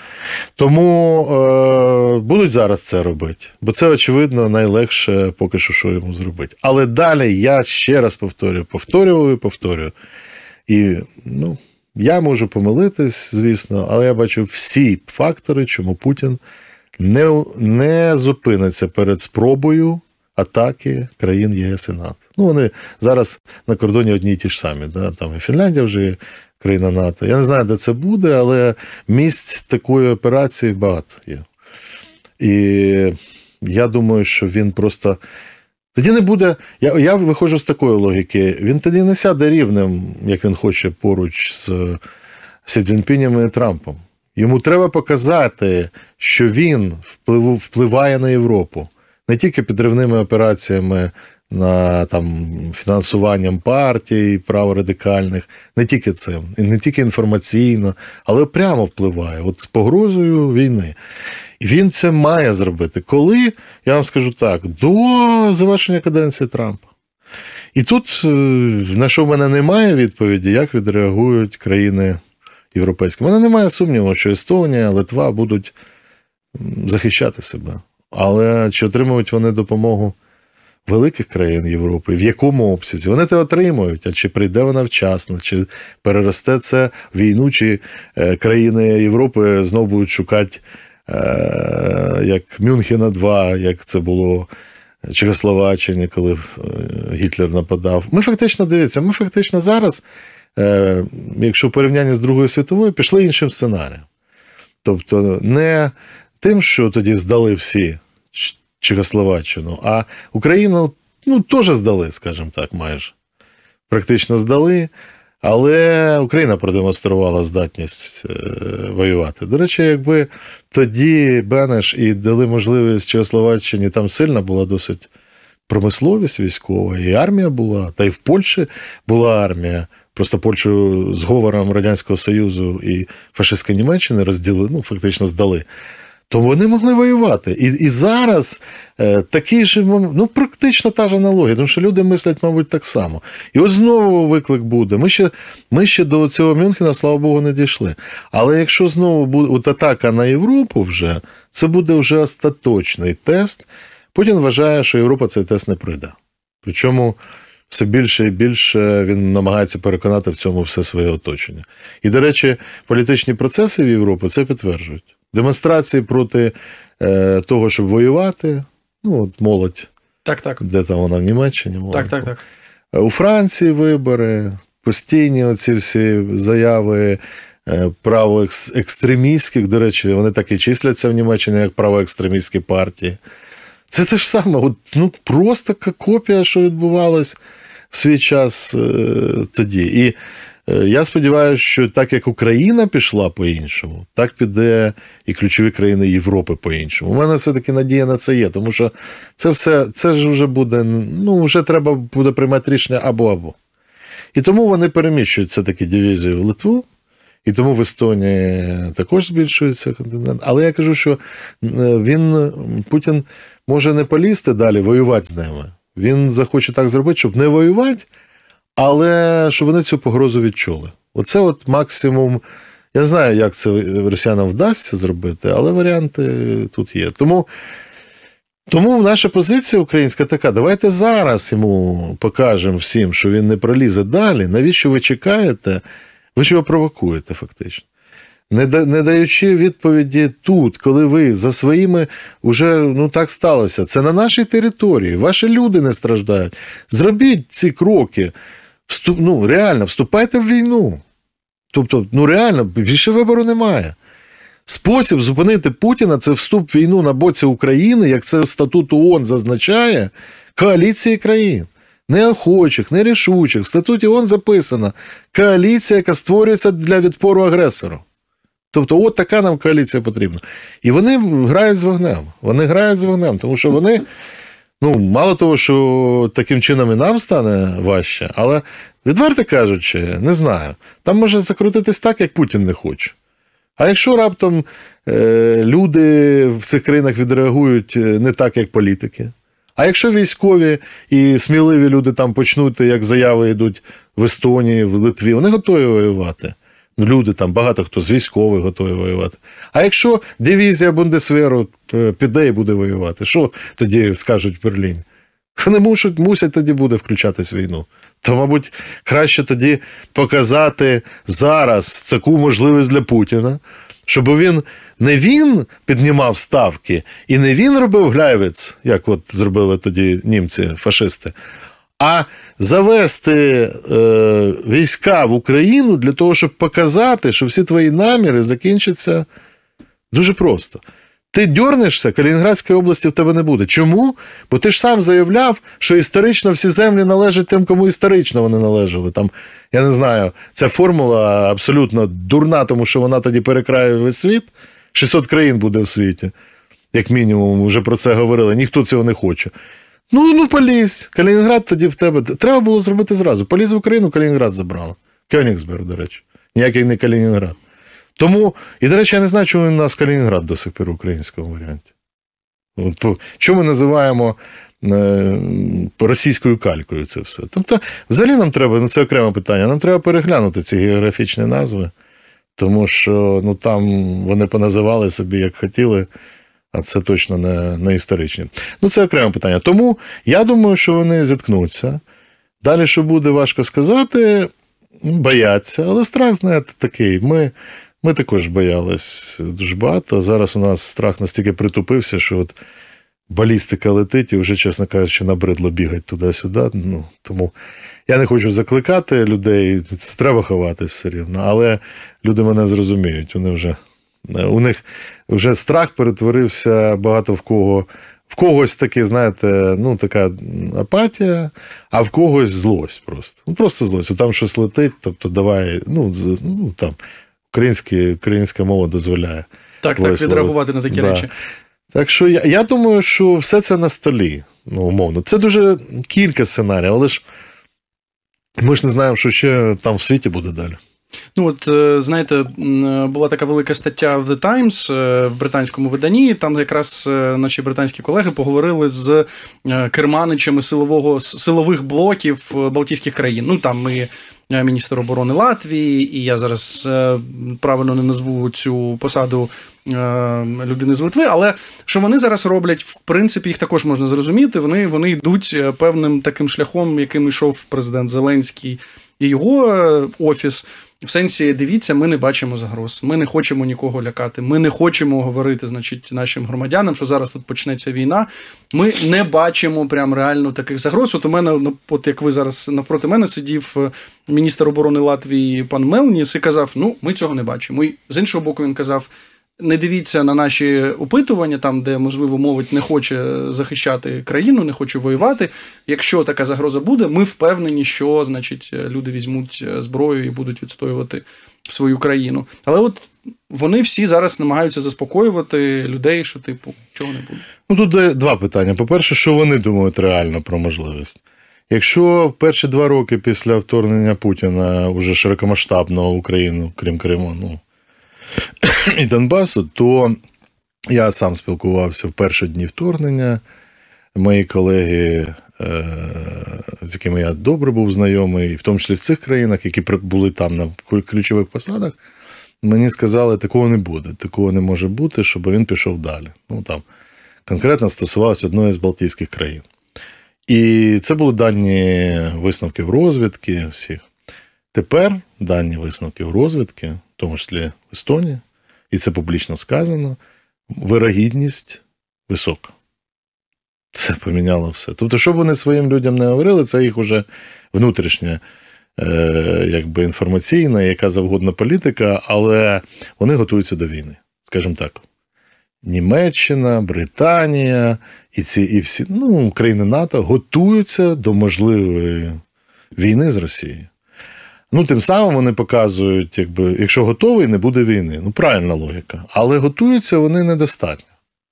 Тому е, будуть зараз це робити, бо це, очевидно, найлегше поки що, що йому зробити. Але далі я ще раз повторюю, повторюю і повторюю. І, ну, я можу помилитись, звісно, але я бачу всі фактори, чому Путін не, не зупиниться перед спробою атаки країн ЄС і НАТО. Ну, вони зараз на кордоні одні й ті ж самі, да? Там і Фінляндія вже є країна НАТО. Я не знаю, де це буде, але місць такої операції багато є. І я думаю, що він просто... Тоді не буде... Я, я виходжу з такої логіки. Він тоді не сяде рівнем, як він хоче, поруч з Сі Цзіньпінем і Трампом. Йому треба показати, що він вплив, впливає на Європу. Не тільки підривними операціями, на там фінансуванням партій праворадикальних, не тільки цим, і не тільки інформаційно, але прямо впливає, от з погрозою війни. І він це має зробити. Коли, я вам скажу так, до завершення каденції Трампа. І тут, на що в мене немає відповіді, як відреагують країни європейські. У мене немає сумніву, що Естонія, Литва будуть захищати себе. Але чи отримують вони допомогу великих країн Європи, в якому обсязі? Вони те отримують, а чи прийде вона вчасно, чи переросте це в війну, чи країни Європи знову будуть шукати, як Мюнхена два, як це було в Чехословаччині, коли Гітлер нападав. Ми фактично, дивіться, ми фактично зараз, якщо в порівнянні з Другою світовою, пішли іншим сценарієм. Тобто не тим, що тоді здали всі Чехословаччину, а Україну, ну, теж здали, скажімо так, майже. Практично здали, але Україна продемонструвала здатність е, воювати. До речі, якби тоді Бенеш і дали можливість Чехословаччині, там сильна була досить промисловість військова, і армія була, та й в Польщі була армія. Просто Польщу з говором Радянського Союзу і фашистської Німеччини розділили, ну, фактично здали. То вони могли воювати. І, і зараз е, такий же, ну, практично та ж аналогія, тому що люди мислять, мабуть, так само. І от знову виклик буде. Ми ще, ми ще до цього Мюнхена, слава Богу, не дійшли. Але якщо знову буде от атака на Європу вже, це буде вже остаточний тест. Путін вважає, що Європа цей тест не пройде. Причому все більше і більше він намагається переконати в цьому все своє оточення. І, до речі, політичні процеси в Європі це підтверджують. Демонстрації проти е, того, щоб воювати, ну, от молодь, так, так. Де там вона в Німеччині? Молодь. Так, так, так. У Франції вибори, постійні оці всі заяви е, правоекстремістських, до речі, вони так і числяться в Німеччині, як правоекстремістські партії. Це те ж саме, от, ну, просто копія, що відбувалось в свій час е, тоді. І Я сподіваюся, що так як Україна пішла по-іншому, так піде і ключові країни Європи по-іншому. У мене все-таки надія на це є, тому що це все, це ж вже буде, ну, вже треба буде приймати рішення або-або. І тому вони переміщують все-таки дивізію в Литву, і тому в Естонії також збільшується контингент. Але я кажу, що він, Путін, може не полізти далі воювати з ними. Він захоче так зробити, щоб не воювати, але щоб вони цю погрозу відчули. Оце от максимум. Я не знаю, як це росіянам вдасться зробити, але варіанти тут є. Тому, тому наша позиція українська така: давайте зараз йому покажемо всім, що він не пролізе далі. Навіщо ви чекаєте? Ви ж його провокуєте фактично. Не, да, не даючи відповіді тут, коли ви за своїми уже, ну так сталося, це на нашій території, ваші люди не страждають. Зробіть ці кроки, вступ, ну реально, вступайте в війну. Тобто, ну реально, більше вибору немає. Спосіб зупинити Путіна – це вступ в війну на боці України, як це статут ООН зазначає, коаліції країн. Неохочих, нерішучих. В статуті ООН записано коаліція, яка створюється для відпору агресору. Тобто, от така нам коаліція потрібна. І вони грають з вогнем. Вони грають з вогнем, тому що вони, ну, мало того, що таким чином і нам стане важче, але, відверто кажучи, не знаю. Там може закрутитись так, як Путін не хоче. А якщо раптом е, люди в цих країнах відреагують не так, як політики? А якщо військові і сміливі люди там почнуть, як заяви йдуть в Естонії, в Литві, вони готові воювати. Люди там, багато хто з військових готові воювати. А якщо дивізія Бундесверу піде і буде воювати, що тоді скажуть в Берліні? Вони мусять, мусять тоді буде включатись в війну. То, мабуть, краще тоді показати зараз таку можливість для Путіна, щоб він не він піднімав ставки і не він робив гляйвиць, як от зробили тоді німці, фашисти, а завести е, війська в Україну для того, щоб показати, що всі твої наміри закінчаться дуже просто. Ти дьорнешся, Калінінградської області в тебе не буде. Чому? Бо ти ж сам заявляв, що історично всі землі належать тим, кому історично вони належали. Там, я не знаю, ця формула абсолютно дурна, тому що вона тоді перекрає весь світ. шістсот країн буде в світі, як мінімум, вже про це говорили. Ніхто цього не хоче. Ну, ну полізь. Калінінград тоді в тебе. Треба було зробити зразу. Поліз в Україну, Калінінград забрали. Кёнігсберг, до речі. Ніякий не Калінінград. Тому, і, до речі, я не знаю, чому у нас Калінінград до сих пір в українському варіанті. От, чому ми називаємо е, російською калькою це все? Тобто, взагалі нам треба, ну це окреме питання, нам треба переглянути ці географічні назви, тому що ну, там вони поназивали собі, як хотіли, а це точно не, не історичні. Ну, це окреме питання. Тому я думаю, що вони зіткнуться. Далі, що буде, важко сказати, бояться, але страх, знаєте, такий. Ми... Ми також боялись дуже багато. Зараз у нас страх настільки притупився, що от балістика летить і вже, чесно кажучи, набридло бігати туди-сюди. Ну, тому я не хочу закликати людей, треба ховатись все рівно. Але люди мене зрозуміють. Вони вже, у них вже страх перетворився багато в кого. В когось таки, знаєте, ну, така апатія, а в когось злость просто. Ну, просто злость. Там щось летить, тобто давай, ну, ну там... Українська, українська мова дозволяє. Так, так, відреагувати на такі да. речі. Так що я, я думаю, що все це на столі, ну, умовно. Це дуже кілька сценаріїв, але ж ми ж не знаємо, що ще там в світі буде далі. Ну, от, знаєте, була така велика стаття в The Times в британському виданні, там якраз наші британські колеги поговорили з керманичами силового, силових блоків Балтійських країн. Ну, там і міністр оборони Латвії, і я зараз правильно не назву цю посаду людини з Литви, але що вони зараз роблять, в принципі, їх також можна зрозуміти, вони, вони йдуть певним таким шляхом, яким йшов президент Зеленський і його офіс. В сенсі, дивіться, ми не бачимо загроз, ми не хочемо нікого лякати, ми не хочемо говорити, значить, нашим громадянам, що зараз тут почнеться війна. Ми не бачимо прям реально таких загроз. От у мене, от як ви зараз навпроти мене сидів міністр оборони Латвії пан Мелніс і казав, ну, ми цього не бачимо. І з іншого боку він казав, не дивіться на наші опитування, там, де, можливо, молодь не хоче захищати країну, не хоче воювати. Якщо така загроза буде, ми впевнені, що, значить, люди візьмуть зброю і будуть відстоювати свою країну. Але от вони всі зараз намагаються заспокоювати людей, що, типу, чого не буде. Ну, тут два питання. По-перше, що вони думають реально про можливість? Якщо перші два роки після вторгнення Путіна уже широкомасштабного в Україну, крім Криму, ну, і Донбасу, то я сам спілкувався в перші дні вторгнення. Мої колеги, з якими я добре був знайомий, в тому числі в цих країнах, які були там на ключових посадах, мені сказали, такого не буде, такого не може бути, щоб він пішов далі. Ну, там конкретно стосувалося одної з Балтійських країн. І це були дані висновків розвідки всіх. Тепер дані висновків розвідки, в тому числі в Естонії, і це публічно сказано, вирогідність висока. Це поміняло все. Тобто, що б вони своїм людям не говорили, це їх уже внутрішня е, якби інформаційна, яка завгодна політика, але вони готуються до війни, скажімо так. Німеччина, Британія і ці і всі, ну, країни НАТО готуються до можливої війни з Росією. Ну, тим самим вони показують, якби, якщо готовий, не буде війни. Ну, правильна логіка. Але готуються вони недостатньо.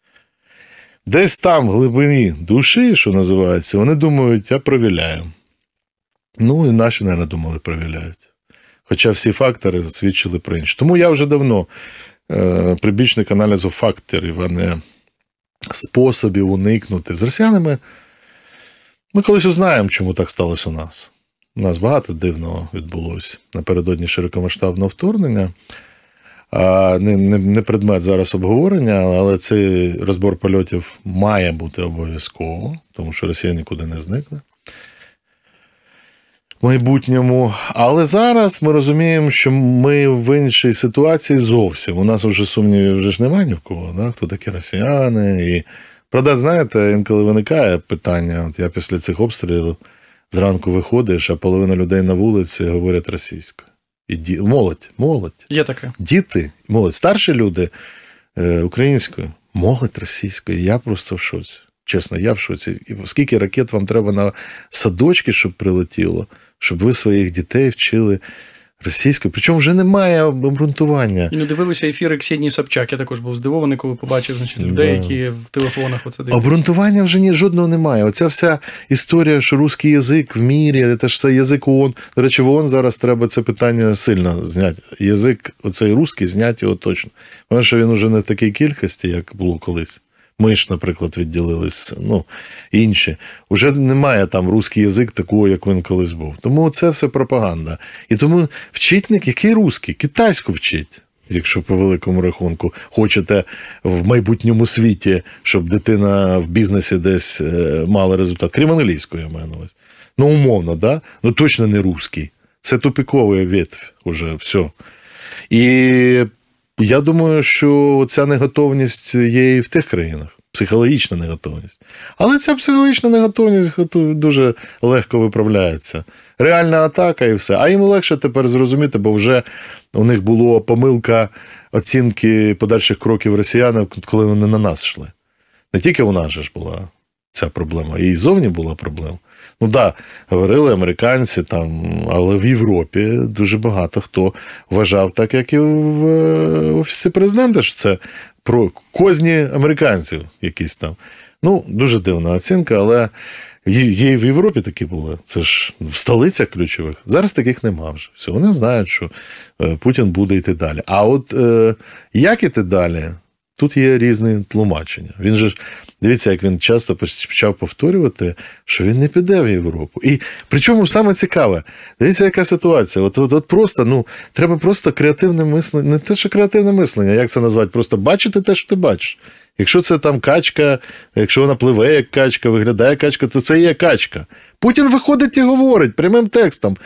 Десь там, в глибині душі, що називається, вони думають, я провіляю. Ну, і наші, мабуть, думали, провіляють. Хоча всі фактори свідчили про інше. Тому я вже давно е, прибічник аналізу факторів, а не способів уникнути. З росіянами ми колись узнаємо, чому так сталося у нас. У нас багато дивного відбулося напередодні широкомасштабного вторгнення. А, не, не, не предмет зараз обговорення, але цей розбор польотів має бути обов'язково, тому що Росія нікуди не зникне в майбутньому. Але зараз ми розуміємо, що ми в іншій ситуації зовсім. У нас вже сумнівів вже ж немає ні в кого, да? Хто такі росіяни. І, правда, знаєте, інколи виникає питання, от я після цих обстрілів зранку виходиш, а половина людей на вулиці говорять російською. І ді... Молодь, молодь. Є таке. Діти, молодь, старші люди е, українською, молодь російською. Я просто в шоці. Чесно, я в шоці. Скільки ракет вам треба на садочки, щоб прилетіло, щоб ви своїх дітей вчили російською. Причому вже немає обґрунтування. І не дивилися ефіри Ксенії Собчак. Я також був здивований, коли побачив, значить, людей, да. які в телефонах оце дивляться. Обґрунтування вже ні, жодного немає. Оця вся історія, що русський язик в мірі, це ж це язик ООН. До речі, в ООН зараз треба це питання сильно зняти. Язик, оцей русський, зняти його точно. Тому що він уже не в такій кількості, як було колись. Ми ж, наприклад, відділились, ну, інші. Уже немає там русський язик такого, як він колись був. Тому це все пропаганда. І тому вчитник, який русський? Китайську вчить, якщо по великому рахунку хочете в майбутньому світі, щоб дитина в бізнесі десь мала результат. Крім англійської, я маю на увазі. Ну, умовно, да? Ну, точно не русський. Це тупиковий ветвь уже, все. І я думаю, що ця неготовність є і в тих країнах. Психологічна неготовність. Але ця психологічна неготовність дуже легко виправляється. Реальна атака і все. А їм легше тепер зрозуміти, бо вже у них була помилка оцінки подальших кроків росіян, коли вони на нас йшли. Не тільки у нас же ж була ця проблема, і зовні була проблема. Ну так, да, говорили американці, там, але в Європі дуже багато хто вважав, так як і в Офісі президента, що це про козні американців якісь там. Ну, дуже дивна оцінка, але є і в Європі такі були. Це ж в столицях ключових. Зараз таких нема вже. Все, вони знають, що Путін буде йти далі. А от е, як іти далі? Тут є різні тлумачення. Він же ж, дивіться, як він часто почав повторювати, що він не піде в Європу. І причому саме цікаве, дивіться, яка ситуація. От, от, от просто, ну, треба просто креативне мислення, не те, що креативне мислення, як це назвати, просто бачити те, що ти бачиш. Якщо це там качка, якщо вона пливе як качка, виглядає як качка, то це і є качка. Путін виходить і говорить прямим текстом.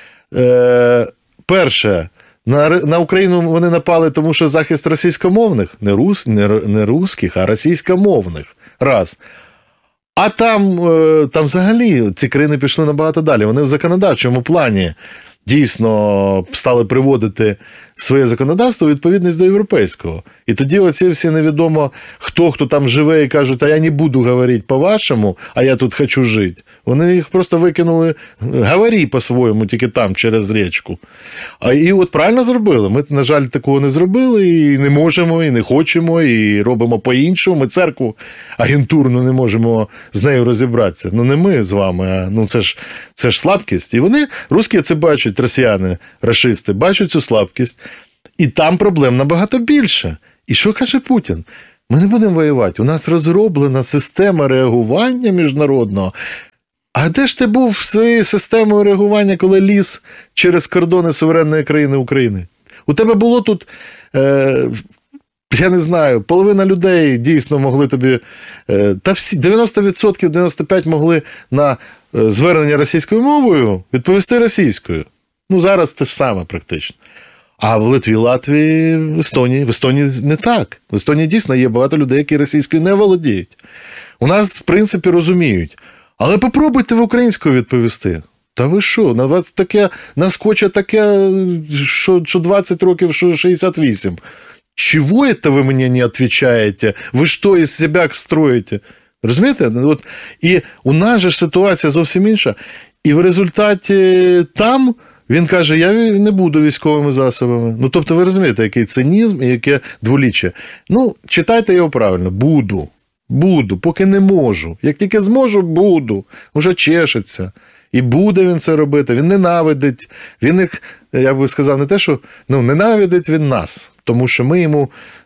Е, перше, На, на Україну вони напали, тому що захист російськомовних, не, рус, не, не русських, а російськомовних. Раз. А там, там взагалі ці країни пішли набагато далі. Вони в законодавчому плані дійсно стали приводити своє законодавство у відповідність до європейського. І тоді оці всі невідомо, хто, хто там живе і кажуть, а я не буду говорити по-вашому, а я тут хочу жити. Вони їх просто викинули, говори по-своєму, тільки там, через річку. А і от правильно зробили. Ми, на жаль, такого не зробили, і не можемо, і не хочемо, і робимо по-іншому. Ми церкву агентурно не можемо з нею розібратися. Ну, не ми з вами, а ну, це ж, це ж слабкість. І вони, русські це бачать, росіяни, рашисти, бачать цю слабкість. І там проблем набагато більше. І що каже Путін? Ми не будемо воювати. У нас розроблена система реагування міжнародного. А де ж ти був своєю системою реагування, коли ліз через кордони суверенної країни України? У тебе було тут, е, я не знаю, половина людей дійсно могли тобі, е, та всі, дев'яносто відсотків, дев'яносто п'ять відсотків могли на е, звернення російською мовою відповісти російською. Ну, зараз те ж саме практично. А в Литві, Латвії, в Естонії, в Естонії не так. В Естонії дійсно є багато людей, які російською не володіють. У нас, в принципі, розуміють. Але попробуйте в українською відповісти. Та ви що, на вас таке наскоче таке, що, що двадцять років, що шістдесят вісім. Чого це ви мені не відповідаєте? Ви що із себе строїте? Розумієте? От, і у нас же ситуація зовсім інша. І в результаті там він каже, я не буду військовими засобами. Ну, тобто, ви розумієте, який цинізм і яке дволіччя. Ну, читайте його правильно. Буду. Буду, поки не можу. Як тільки зможу, буду. Уже чешеться. І буде він це робити. Він ненавидить. Він їх, я би сказав, не те, що... Ну, ненавидить він нас. Тому що ми йому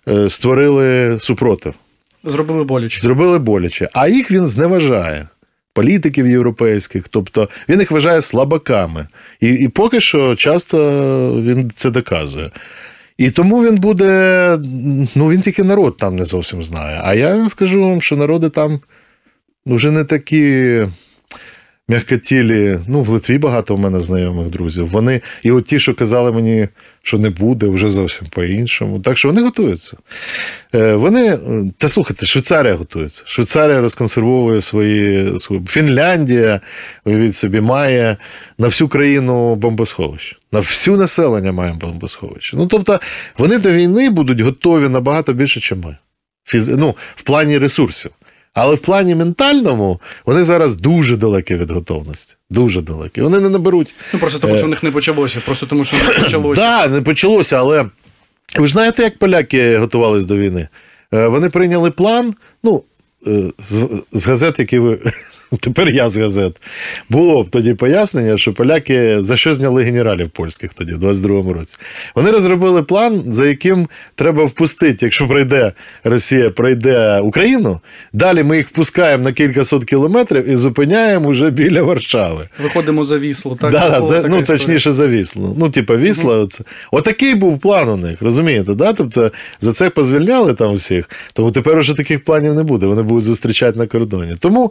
створили супротив. Зробили боляче. Зробили боляче. А їх він зневажає. Політиків європейських. Тобто, він їх вважає слабаками. І, і поки що часто він це доказує. І тому він буде, ну він тільки народ там не зовсім знає. А я скажу вам, що народи там вже не такі м'якотілі. Ну, в Литві багато у мене знайомих друзів. Вони, і от ті, що казали мені, що не буде, вже зовсім по-іншому. Так що вони готуються. Вони, та слухайте, Швейцарія готується. Швейцарія розконсервовує свої, свої... Фінляндія, уявіть собі, має на всю країну бомбосховище. На всю населення має бомбосховище. Ну, тобто, вони до війни будуть готові набагато більше, ніж ми. Фіз... Ну, в плані ресурсів. Але в плані ментальному вони зараз дуже далекі від готовності. Дуже далекі. Вони не наберуть... Ну, просто тому, що в них не почалося. Просто тому, що не почалося. Так, не почалося, але ви ж знаєте, як поляки готувалися до війни? Вони прийняли план, ну, з, з газет, які ви... Тепер я з газет. Було б тоді пояснення, що поляки за що зняли генералів польських тоді, в двадцять другому році. Вони розробили план, за яким треба впустити, якщо пройде Росія, пройде Україну, далі ми їх впускаємо на кілька сот кілометрів і зупиняємо вже біля Варшави. Виходимо за Віслу. Так, да, за, ну, точніше, за Віслу. Ну, типу, Вісла. Угу. Отакий був план у них, розумієте? Да? Тобто, за це позвільняли там всіх, тому тепер вже таких планів не буде. Вони будуть зустрічати на кордоні. Тому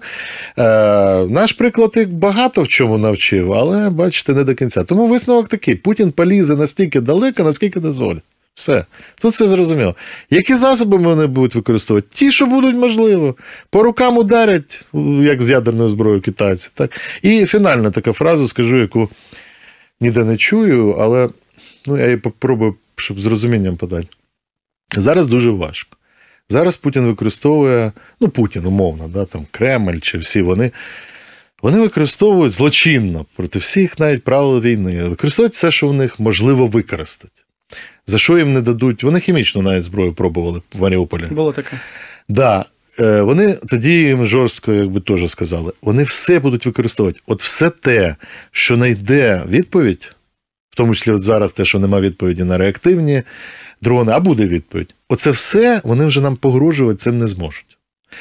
наш приклад їх багато в чому навчив, але, бачите, не до кінця. Тому висновок такий. Путін полізе настільки далеко, наскільки дозволить. Все. Тут все зрозуміло. Які засоби вони будуть використовувати? Ті, що будуть можливо. По рукам ударять, як з ядерною зброєю китайці. Так? І фінальна така фраза, скажу, яку ніде не чую, але ну, я її попробую, щоб з розумінням подати. Зараз дуже важко. Зараз Путін використовує, ну, Путін, умовно, да, там, Кремль чи всі вони, вони використовують злочинно проти всіх навіть правил війни. Використовують все, що в них можливо використати. За що їм не дадуть? Вони хімічну навіть зброю пробували в Маріуполі. Було таке. Да. Вони тоді їм жорстко, якби теж сказали, вони все будуть використовувати. От все те, що знайде відповідь, в тому числі от зараз те, що нема відповіді на реактивні дрони, а буде відповідь. Оце все вони вже нам погрожувати цим не зможуть.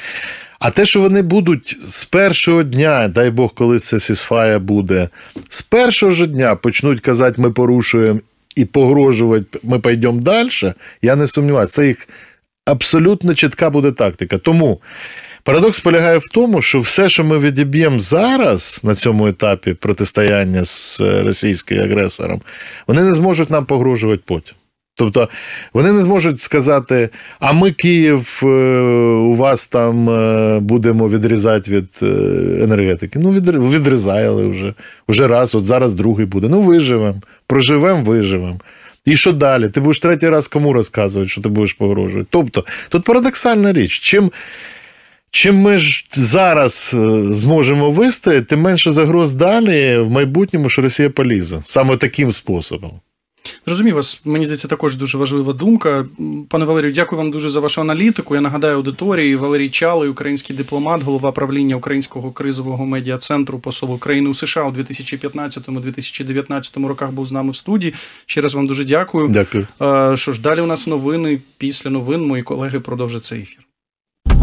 А те, що вони будуть з першого дня, дай Бог, коли це сісфая буде, з першого ж дня почнуть казати, ми порушуємо і погрожувати, ми пойдемо далі, я не сумніваюся. Це їх абсолютно чітка буде тактика. Тому парадокс полягає в тому, що все, що ми відіб'ємо зараз на цьому етапі протистояння з російським агресором, вони не зможуть нам погрожувати потім. Тобто вони не зможуть сказати, а ми, Київ, у вас там будемо відрізати від енергетики. Ну, відрізали вже. Вже раз, от зараз другий буде. Ну, виживемо, проживемо, виживемо. І що далі? Ти будеш третій раз кому розказувати, що ти будеш погрожувати? Тобто, тут парадоксальна річ. Чим, чим ми ж зараз зможемо вистояти, тим менше загроз далі в майбутньому, що Росія полізе. Саме таким способом. Зрозумів вас, мені здається, також дуже важлива думка. Пане Валерію, дякую вам дуже за вашу аналітику. Я нагадаю аудиторії, Валерій Чалий, український дипломат, голова правління Українського кризового медіа-центру, посол України у США у дві тисячі п'ятнадцятому - дві тисячі дев'ятнадцятому роках був з нами в студії. Ще раз вам дуже дякую. Дякую. Що ж, далі у нас новини. Після новин мої колеги продовжать цей ефір.